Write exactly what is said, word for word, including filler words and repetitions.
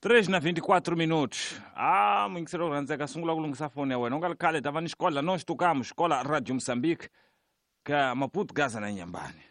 três na vinte e quatro minutos. Ah, mwingisiro ranzeka sungula kulungisa fone ya wena. Ungali khale tava ni xikola, nós tocamos, escola Rádio Moçambique, que Maputo Gaza na Inhambane.